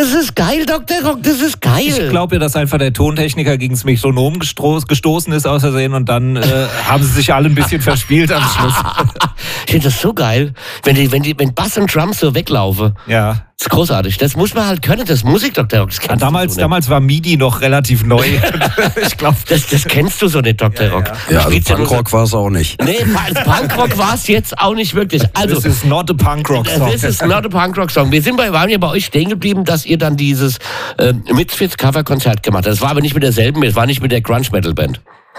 Das ist geil, Dr. Rock, das ist geil. Ich glaube ja, dass einfach der Tontechniker gegen das Metronom gestoßen ist aus Versehen und dann haben sie sich alle ein bisschen verspielt am Schluss. Ich finde das so geil, wenn Bass und Drums so weglaufen. Ja. Das ist großartig. Das muss man halt können, das Musik, Dr. Rock. Das damals war MIDI noch relativ neu. Ich glaube, das kennst du so nicht, Dr. Rock. Ja, also Punkrock war es auch nicht. Nee, Punkrock war es jetzt auch nicht wirklich. Also, this is not a Punkrock-Song. This is not a Punkrock-Song. Wir waren ja bei euch stehen geblieben, dass ihr dann dieses Misfits-Cover-Konzert gemacht habt. Das war aber nicht mit derselben, es war nicht mit der Grunge-Metal-Band.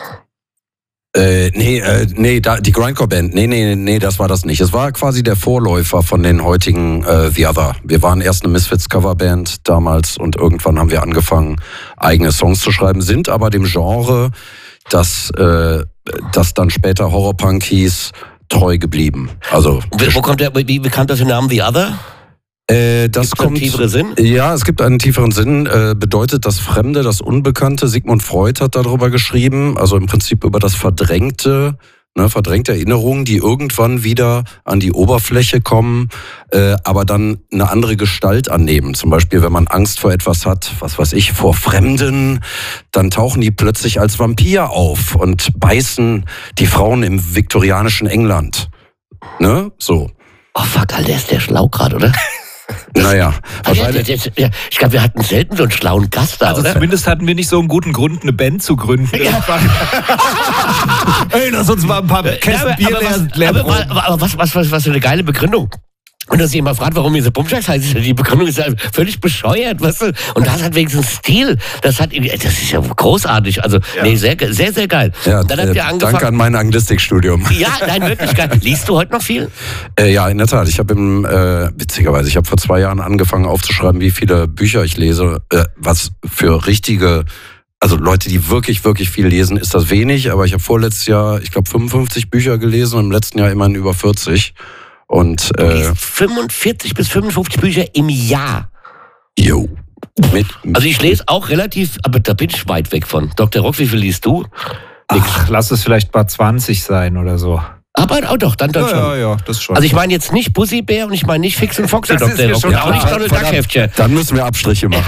Die Grindcore-Band. Nee, das war das nicht. Es war quasi der Vorläufer von den heutigen The Other. Wir waren erst eine Misfits-Coverband damals und irgendwann haben wir angefangen, eigene Songs zu schreiben, sind aber dem Genre, das dann später Horrorpunk hieß, treu geblieben. Also Wie bekannt das der Name The Other? Das kommt einen tieferen Sinn? Ja, es gibt einen tieferen Sinn. Bedeutet das Fremde, das Unbekannte. Sigmund Freud hat darüber geschrieben, also im Prinzip über das Verdrängte, verdrängte Erinnerungen, die irgendwann wieder an die Oberfläche kommen, aber dann eine andere Gestalt annehmen. Zum Beispiel, wenn man Angst vor etwas hat, was weiß ich, vor Fremden, dann tauchen die plötzlich als Vampir auf und beißen die Frauen im viktorianischen England. Ne? So. Oh fuck, Alter, ist der schlau gerade, oder? Naja, wahrscheinlich. Ich glaube, wir hatten selten so einen schlauen Gast da, also oder? Zumindest hatten wir nicht so einen guten Grund, eine Band zu gründen. Ja. Ey, lass uns mal ein paar Kästen Bier leer. Aber was für eine geile Begründung. Und dass jemand fragt, warum diese Bumscheiß heißt, die Begründung ist ja völlig bescheuert, weißt du? Und das hat wenigstens Stil. Das ist ja großartig. Also, nee, sehr, sehr, sehr geil. Ja, und dann habt ihr angefangen. Danke an mein Anglistikstudium. Ja, nein, wirklich geil. Liest du heute noch viel? Ja, in der Tat. Ich habe witzigerweise, ich habe vor 2 Jahren angefangen aufzuschreiben, wie viele Bücher ich lese. Was für richtige, also Leute, die wirklich, wirklich viel lesen, ist das wenig. Aber ich habe vorletztes Jahr, ich glaube, 55 Bücher gelesen und im letzten Jahr immerhin über 40. Und 45 bis 55 Bücher im Jahr. Jo. Also ich lese auch relativ, aber da bin ich weit weg von. Dr. Rock, wie viel liest du? Ach, lass es vielleicht mal 20 sein oder so. Aber auch doch, dann schon. Ja, das schon. Also ich meine jetzt nicht Bussi Bär und ich meine nicht Fix und Foxy, Dr. Rock. Und auch nicht Donald Duck Heftchen. Dann müssen wir Abstriche machen.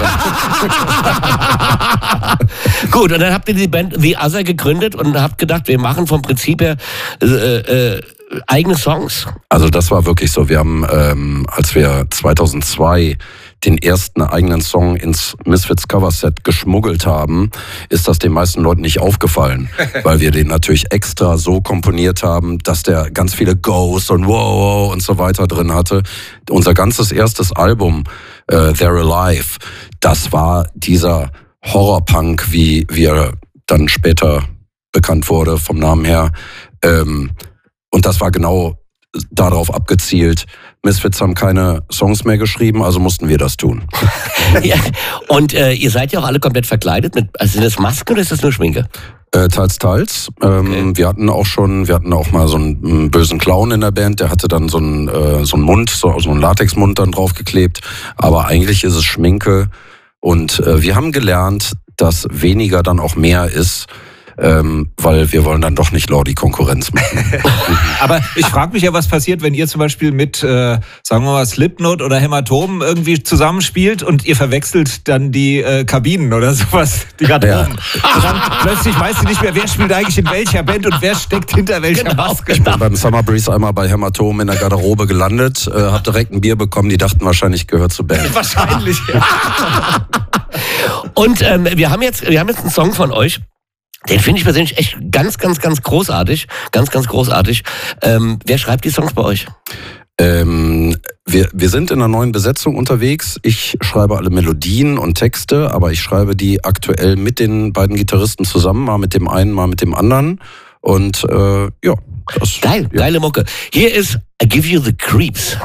Gut, und dann habt ihr die Band The Other gegründet und habt gedacht, wir machen vom Prinzip her eigene Songs. Also das war wirklich so. Wir haben, als wir 2002 den ersten eigenen Song ins Misfits Coverset geschmuggelt haben, ist das den meisten Leuten nicht aufgefallen, weil wir den natürlich extra so komponiert haben, dass der ganz viele Goes und Wow und so weiter drin hatte. Unser ganzes erstes Album, They're Alive, das war dieser Horrorpunk, wie er dann später bekannt wurde vom Namen her. Und das war genau darauf abgezielt. Misfits haben keine Songs mehr geschrieben, also mussten wir das tun. Ja, und ihr seid ja auch alle komplett verkleidet. Also sind das Masken oder ist das nur Schminke? Teils. Okay. Wir hatten auch mal so einen bösen Clown in der Band, der hatte dann so einen Mund, so einen Latexmund dann draufgeklebt. Aber eigentlich ist es Schminke. Und wir haben gelernt, dass weniger dann auch mehr ist. Weil wir wollen dann doch nicht Lordi Konkurrenz machen. Aber ich frage mich ja, was passiert, wenn ihr zum Beispiel mit, sagen wir mal, Slipknot oder Hämatom irgendwie zusammenspielt und ihr verwechselt dann die Kabinen oder sowas, die Garderoben. Ja. Und dann plötzlich weißt du nicht mehr, wer spielt eigentlich in welcher Band und wer steckt hinter welcher Maske. Ich bin beim Summer Breeze einmal bei Hämatom in der Garderobe gelandet, hab direkt ein Bier bekommen, die dachten wahrscheinlich, ich gehöre zur Band. Wahrscheinlich, ja. Und wir haben jetzt einen Song von euch. Den finde ich persönlich echt ganz, ganz, ganz großartig. Ganz, ganz großartig. Wer schreibt die Songs bei euch? Wir sind in einer neuen Besetzung unterwegs. Ich schreibe alle Melodien und Texte, aber ich schreibe die aktuell mit den beiden Gitarristen zusammen, mal mit dem einen, mal mit dem anderen. Und ja. Geile Mucke. Hier ist I Give You the Creeps.